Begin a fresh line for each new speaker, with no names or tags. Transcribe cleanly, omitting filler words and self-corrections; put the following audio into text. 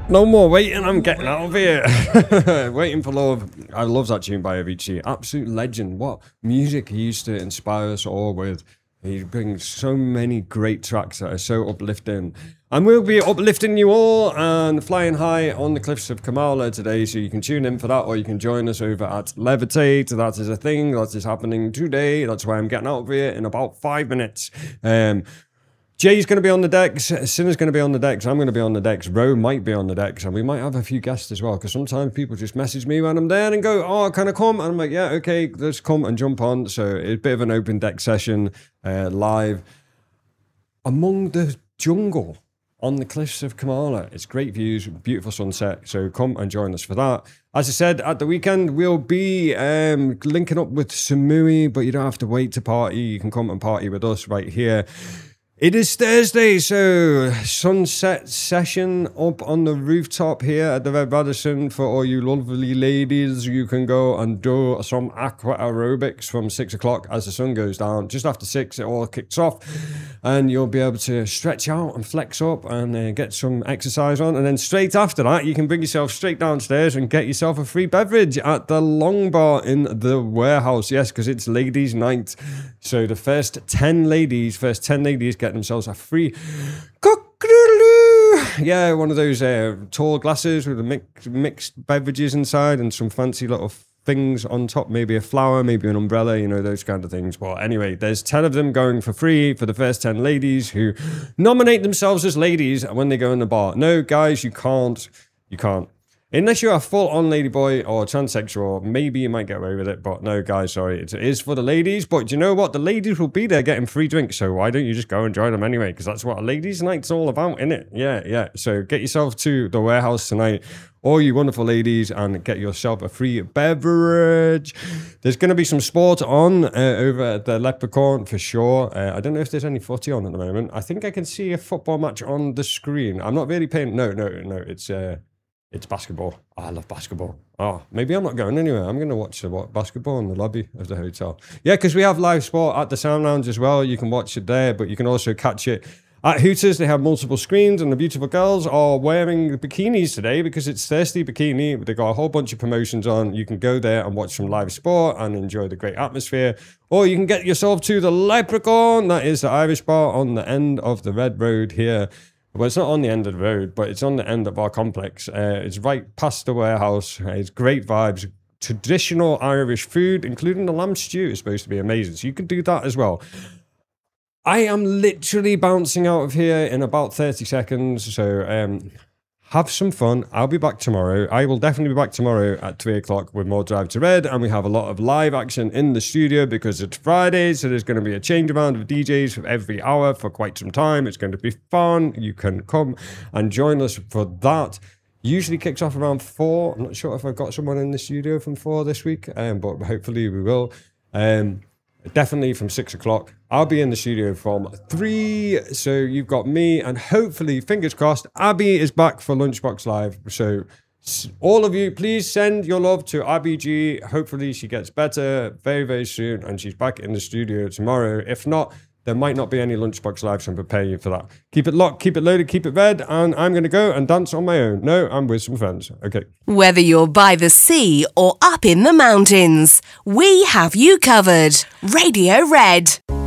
No more waiting, I'm getting out of here. Waiting for Love. I love that tune by Avicii. Absolute legend. What music he used to inspire us all with. He brings so many great tracks that are so uplifting. And we'll be uplifting you all and flying high on the cliffs of Kamala today. So you can tune in for that, or you can join us over at Levitate. That is a thing that is happening today. That's why I'm getting out of here in about 5 minutes. Jay's going to be on the decks, Sinner's going to be on the decks, I'm going to be on the decks, Ro might be on the decks, and we might have a few guests as well, because sometimes people just message me when I'm there and go, oh, can I come? And I'm like, yeah, okay, let's come and jump on. So it's a bit of an open deck session, live among the jungle on the cliffs of Kamala. It's great views, beautiful sunset, so come and join us for that. As I said, at the weekend, we'll be linking up with Samui, but you don't have to wait to party. You can come and party with us right here. It is Thursday, so sunset session up on the rooftop here at the Red Radisson for all you lovely ladies. You can go and do some aqua aerobics from 6 o'clock as the sun goes down. Just after 6, it all kicks off, and you'll be able to stretch out and flex up and get some exercise on. And then straight after that, you can bring yourself straight downstairs and get yourself a free beverage at the Long Bar in the warehouse. Yes, because it's ladies' night. So the first 10 ladies get themselves a free cock-a-doodle-doo. Yeah, one of those tall glasses with the mixed beverages inside and some fancy little things on top, maybe a flower, maybe an umbrella, you know, those kind of things. But anyway, there's 10 of them going for free for the first 10 ladies who nominate themselves as ladies when they go in the bar. No, guys, you can't. Unless you're a full-on ladyboy or transsexual, maybe you might get away with it. But no, guys, sorry. It is for the ladies. But you know what? The ladies will be there getting free drinks. So why don't you just go and join them anyway? Because that's what a ladies' night's all about, innit? Yeah. So get yourself to the warehouse tonight, all you wonderful ladies, and get yourself a free beverage. There's going to be some sport on over at the Leprechaun for sure. I don't know if there's any footy on at the moment. I think I can see a football match on the screen. I'm not really paying... No. It's basketball. Oh, I love basketball. Oh, maybe I'm not going anywhere. I'm going to watch basketball in the lobby of the hotel. Yeah, because we have live sport at the Sound Lounge as well. You can watch it there, but you can also catch it at Hooters. They have multiple screens, and the beautiful girls are wearing bikinis today because it's Thirsty Bikini. They've got a whole bunch of promotions on. You can go there and watch some live sport and enjoy the great atmosphere. Or you can get yourself to the Leprechaun. That is the Irish bar on the end of the Red Road here. Well, it's not on the end of the road, but it's on the end of our complex. It's right past the warehouse. It's great vibes. Traditional Irish food, including the lamb stew, is supposed to be amazing. So you can do that as well. I am literally bouncing out of here in about 30 seconds. So have some fun. I'll be back tomorrow. I will definitely be back tomorrow at 3 o'clock with more Drive to Red. And we have a lot of live action in the studio because it's Friday. So there's going to be a change around of DJs for every hour for quite some time. It's going to be fun. You can come and join us for that. Usually kicks off around 4. I'm not sure if I've got someone in the studio from 4 this week, but hopefully we will. Definitely from 6 o'clock. I'll be in the studio from 3. So you've got me, and hopefully, fingers crossed, Abby is back for Lunchbox Live. So all of you, please send your love to Abby G. Hopefully she gets better very, very soon, and she's back in the studio tomorrow. If not, there might not be any Lunchbox Live, so I'm preparing you for that. Keep it locked, keep it loaded, keep it red, and I'm going to go and dance on my own. No, I'm with some friends. Okay.
Whether you're by the sea or up in the mountains, we have you covered. Radio Red.